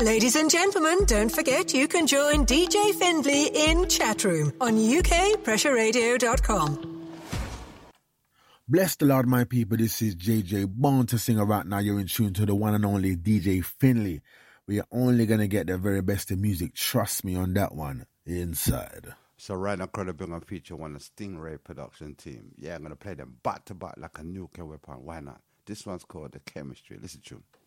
Ladies and gentlemen, don't forget you can join DJ Findlay in Chatroom on ukpressureradio.com. Bless the Lord, my people. This is JJ, born to sing right now. You're in tune to the one and only DJ Finley. We are only going to get the very best of music. Trust me on that one. Inside. So right now, I'm going to feature one of Stingray production team. Yeah, I'm going to play them back to back like a nuclear weapon. Why not? This one's called The Chemistry. Listen to them.